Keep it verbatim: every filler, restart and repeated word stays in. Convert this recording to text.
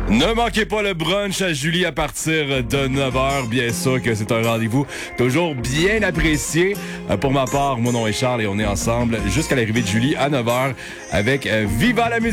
Ne manquez pas le brunch à Julie à partir de neuf heures. Bien sûr que c'est un rendez-vous toujours bien apprécié. Pour ma part, mon nom est Charles et on est ensemble jusqu'à l'arrivée de Julie à neuf heures avec Viva la musique.